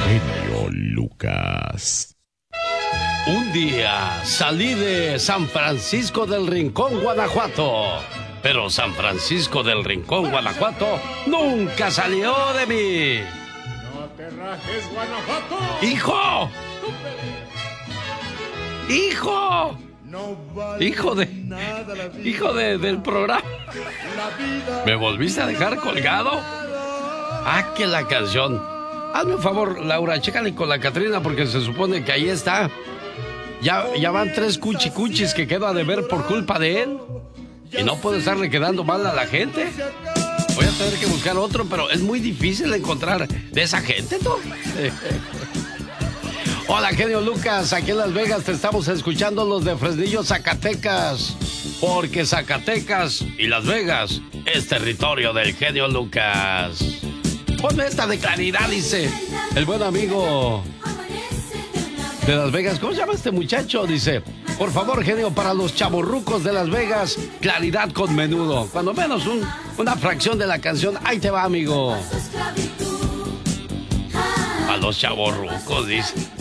genio Lucas. Un día salí de San Francisco del Rincón, Guanajuato. Pero San Francisco del Rincón, Guanajuato, nunca salió de mí. No te rajes, Guanajuato. ¡Hijo! ¡Hijo! No vale Hijo del programa. ¿Me volviste a dejar colgado? Ah, que la canción. Hazme un favor, Laura, chécale con la Catrina porque se supone que ahí está. Ya van 3 cuchicuchis que quedo a deber por culpa de él. Y no puedo estarle quedando mal a la gente. Voy a tener que buscar otro, pero es muy difícil encontrar de esa gente, ¿no? Hola, genio Lucas, aquí en Las Vegas te estamos escuchando los de Fresnillo, Zacatecas. Porque Zacatecas y Las Vegas es territorio del genio Lucas. Ponme esta de Claridad, dice el buen amigo de Las Vegas. ¿Cómo se llama este muchacho? Dice, por favor, genio, para los chavorrucos de Las Vegas, Claridad con Menudo. Cuando menos una fracción de la canción, ahí te va, amigo. A los chavorrucos, dice.